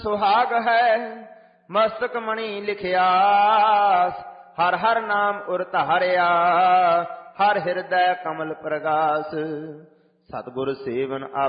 ਸੁਹਾਗ ਹੈ ਮਸਤਕ ਮਣੀ ਲਿਖਿਆ, ਹਰ ਹਰ ਨਾਮ ਉਰ ਧਾਰਿਆ, ਹਰ ਹਿਰਦੈ ਕਮਲ ਪ੍ਰਗਾਸ। ਸਤਿਗੁਰ ਸੇਵਨ